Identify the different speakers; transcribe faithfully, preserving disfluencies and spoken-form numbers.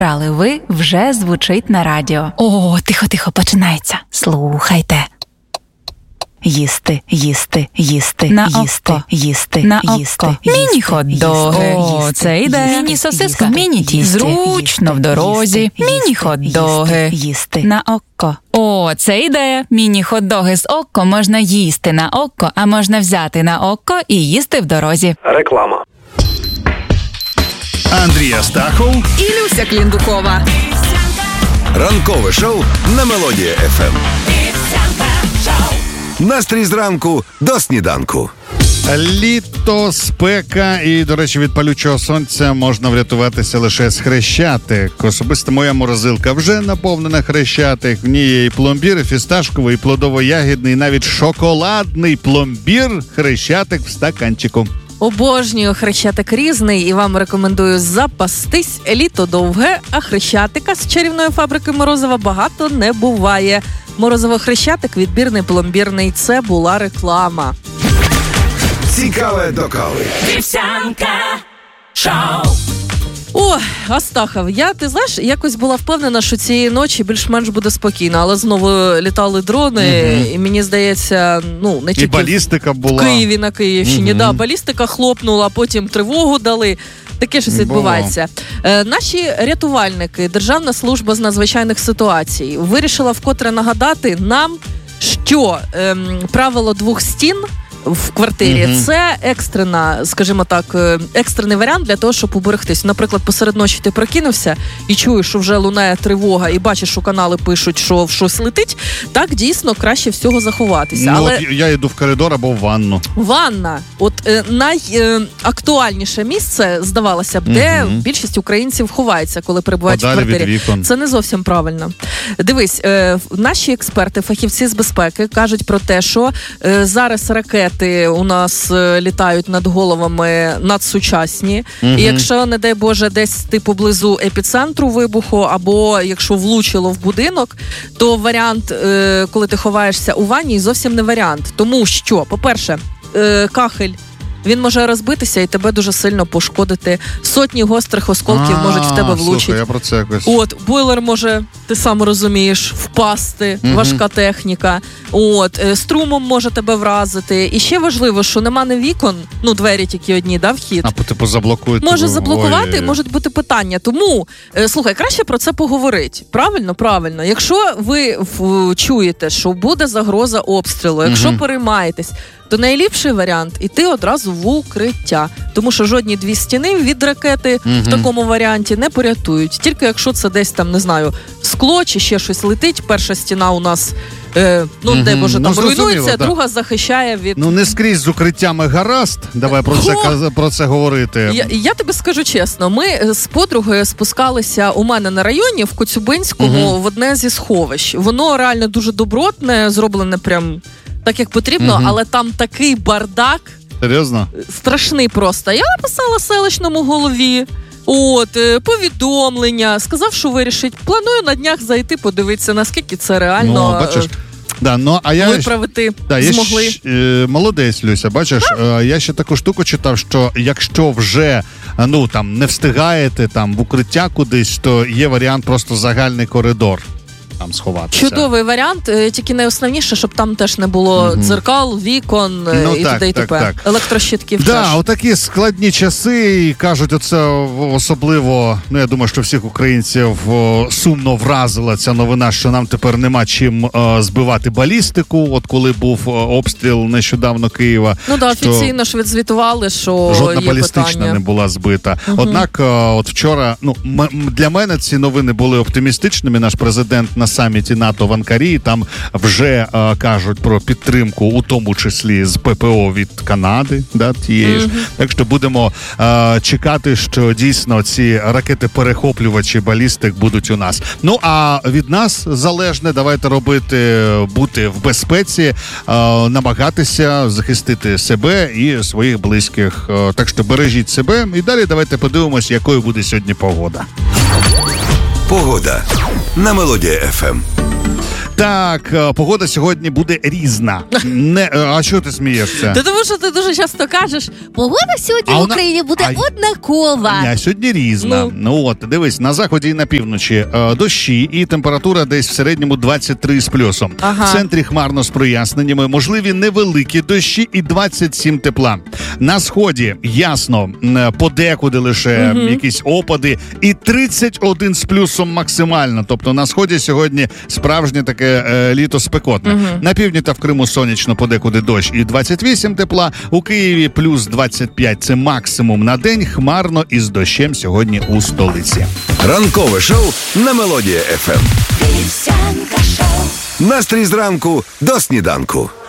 Speaker 1: Брали ви вже звучить на радіо. О, тихо-тихо, починається. Слухайте. Їсти, їсти, їсти,
Speaker 2: на
Speaker 1: їсти,
Speaker 2: око.
Speaker 1: їсти,
Speaker 2: на
Speaker 1: їсти,
Speaker 2: око.
Speaker 1: їсти,
Speaker 2: Міні-хот-доги.
Speaker 1: О, це ідея.
Speaker 2: Міні-сосиска.
Speaker 1: Міні-тісті.
Speaker 2: Зручно в дорозі. Міні-хот-доги.
Speaker 1: Їсти.
Speaker 2: На око. О, це ідея. Міні-хот-доги з око можна їсти на око, а можна взяти на око і їсти в дорозі.
Speaker 3: Реклама.
Speaker 4: Андрій Астахов
Speaker 2: І Люся Кліндукова.
Speaker 4: Ранкове шоу на Мелодія еф ем. Настрій зранку до сніданку.
Speaker 5: Літо, спека і, до речі, від палючого сонця можна врятуватися лише з Хрещатик. Особисто моя морозилка вже наповнена Хрещатик. В ній є і пломбір, і фісташковий, і плодово-ягідний, і навіть шоколадний пломбір Хрещатик в стаканчику.
Speaker 6: Обожнюю Хрещатик різний і вам рекомендую запастись. Літо довге, а Хрещатика з чарівної фабрики Морозова багато не буває. Морозово Хрещатик, відбірний пломбірний. Це була реклама.
Speaker 4: Цікаве до кави.
Speaker 7: Вівсянка шоу.
Speaker 6: О, Астахов, я, ти знаєш, якось була впевнена, що цієї ночі більш-менш буде спокійно, але знову літали дрони, угу. І мені здається, ну, не тільки
Speaker 5: і балістика була.
Speaker 6: В Києві, на Київщині,
Speaker 5: угу.
Speaker 6: да, балістика хлопнула, потім тривогу дали. Таке щось відбувається. Е, наші рятувальники, Державна служба з надзвичайних ситуацій вирішила вкотре нагадати нам, що е, правило двох стін в квартирі mm-hmm. це екстрена, скажімо так, екстрений варіант для того, щоб уберегтись. Наприклад, посеред ночі ти прокинувся і чуєш, що вже лунає тривога, і бачиш, що канали пишуть, що щось летить, так дійсно краще всього заховатися.
Speaker 5: Ну,
Speaker 6: але
Speaker 5: от я йду в коридор або в ванну.
Speaker 6: Ванна. От е, найактуальніше е, місце, здавалося б, де mm-hmm. більшість українців ховається, коли перебувають
Speaker 5: подалі
Speaker 6: в квартирі.
Speaker 5: Від вікон.
Speaker 6: Це не зовсім правильно. Дивись, е, наші експерти, фахівці з безпеки кажуть про те, що е, зараз ракети у нас літають над головами надсучасні. Uh-huh. І якщо, не дай Боже, десь ти поблизу епіцентру вибуху, або якщо влучило в будинок, то варіант, коли ти ховаєшся у ванні, зовсім не варіант. Тому що, по-перше, кахель, він може розбитися і тебе дуже сильно пошкодити. Сотні гострих осколків
Speaker 5: А,
Speaker 6: можуть в тебе влучити.
Speaker 5: Слухай, я про це якось...
Speaker 6: От, бойлер може, ти сам розумієш, впасти, угу. важка техніка. От, струмом може тебе вразити. І ще важливо, що нема не вікон, ну, двері тільки одні, да, вхід.
Speaker 5: А, типу, заблокують.
Speaker 6: Може
Speaker 5: тебе.
Speaker 6: заблокувати,
Speaker 5: Ой.
Speaker 6: можуть бути питання. Тому, слухай, краще про це поговорити. Правильно? Правильно. Якщо ви в, чуєте, що буде загроза обстрілу, якщо угу. переймаєтесь, то найліпший варіант – іти одразу в укриття. Тому що жодні дві стіни від ракети mm-hmm. в такому варіанті не порятують. Тільки якщо це десь там, не знаю, скло чи ще щось летить, перша стіна у нас, е, ну, mm-hmm. дай Боже, там ну, руйнується, да. друга захищає від...
Speaker 5: Ну, не скрізь з укриттями гаразд. Давай про це, про це говорити.
Speaker 6: Я, я тобі скажу чесно, ми з подругою спускалися у мене на районі в Коцюбинському mm-hmm. в одне зі сховищ. Воно реально дуже добротне, зроблене прям... так, як потрібно, угу. але там такий бардак.
Speaker 5: Серйозно?
Speaker 6: Страшний просто. Я написала селищному голові, от, повідомлення, сказав, що вирішить. Планую на днях зайти, подивитися, наскільки це реально...
Speaker 5: Ну, бачиш, да, ну, а я
Speaker 6: виправити
Speaker 5: да,
Speaker 6: змогли.
Speaker 5: Я, е, молодець, Люся, бачиш, е, я ще таку штуку читав, що якщо вже ну, там, не встигаєте там, в укриття кудись, то є варіант просто загальний коридор. Там сховатися.
Speaker 6: Чудовий варіант, тільки найосновніше, щоб там теж не було mm-hmm. дзеркал, вікон ну, і т.д. і т.п. Електрощитків
Speaker 5: да,
Speaker 6: теж.
Speaker 5: Отакі складні часи, і кажуть, оце особливо, ну я думаю, що всіх українців о, сумно вразила ця новина, що нам тепер нема чим о, збивати балістику, от коли був о, обстріл нещодавно Києва.
Speaker 6: Ну так, да, офіційно ж відзвітували, що
Speaker 5: жодна
Speaker 6: є
Speaker 5: балістична
Speaker 6: питання.
Speaker 5: Не була збита. Mm-hmm. Однак, о, от вчора, ну, м- для мене ці новини були оптимістичними. Наш президент на саміті НАТО в Анкарі, там вже е, кажуть про підтримку, у тому числі з ППО від Канади, да, тієї ж. Mm-hmm. Так що будемо е, чекати, що дійсно ці ракети-перехоплювачі балістик будуть у нас. Ну, а від нас залежне, давайте робити, бути в безпеці, е, намагатися захистити себе і своїх близьких. Е, так що бережіть себе. І далі давайте подивимось, якою буде сьогодні погода.
Speaker 4: Погода на Мелодія еф ем.
Speaker 5: Так, е, погода сьогодні буде різна. Не, е, а що ти смієшся?
Speaker 6: Та тому що ти дуже часто кажеш, погода сьогодні
Speaker 5: А
Speaker 6: в
Speaker 5: вона-
Speaker 6: Україні буде
Speaker 5: а-
Speaker 6: однакова.
Speaker 5: Ні, а сьогодні різна.
Speaker 6: Ну.
Speaker 5: Ну от, дивись, на заході і на півночі е, дощі і температура десь в середньому двадцять три з плюсом.
Speaker 6: Ага.
Speaker 5: В центрі хмарно з проясненнями, можливі невеликі дощі і двадцять сім тепла. На сході ясно, м, подекуди лише
Speaker 6: Мгм.
Speaker 5: якісь опади і тридцять один з плюсом максимально. Тобто на сході сьогодні справжнє таке е, літо спекотне. На півдні та в Криму сонячно, подекуди дощ і двадцять вісім тепла. У Києві плюс двадцять п'ять – це максимум на день, хмарно із дощем сьогодні у столиці.
Speaker 4: Ранкове шоу на Мелодія еф ем.
Speaker 7: Вівсянка шоу.
Speaker 4: Настрій зранку до сніданку.